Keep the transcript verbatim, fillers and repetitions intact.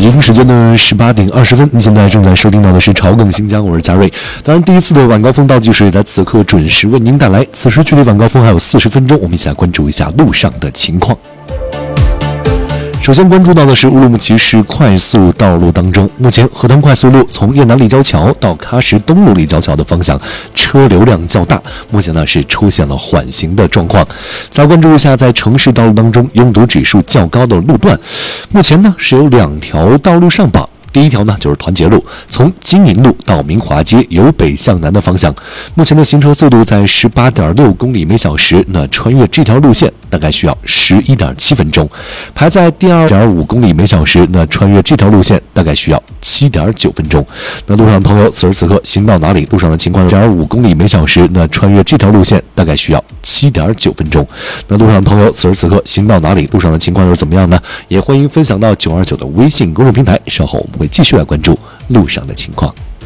北京时间的十八点二十分，你现在正在收听到的是潮梗新疆，我是佳瑞。当然，第一次的晚高峰倒计时也在此刻准时为您带来。此时距离晚高峰还有四十分钟，我们一起来关注一下路上的情况。首先关注到的是乌鲁木齐市快速道路当中，目前河塘快速路从越南立交桥到喀什东路立交桥的方向车流量较大，目前呢是出现了缓行的状况。再关注一下在城市道路当中拥堵指数较高的路段，目前呢是有两条道路上榜。第一条呢就是团结路，从金银路到明华街由北向南的方向，目前的行车速度在 十八点六公里每小时，那穿越这条路线大概需要 十一点七分钟。排在第 二点五公里每小时，那穿越这条路线大概需要 七点九分钟。那路上的朋友此时此刻行到哪里？路上的情况 二点五公里每小时，那穿越这条路线大概需要 七点九分钟。那路上的朋友此时此刻行到哪里？路上的情况又是怎么样呢？也欢迎分享到九二九的微信公众平台，稍后我们会继续来关注路上的情况。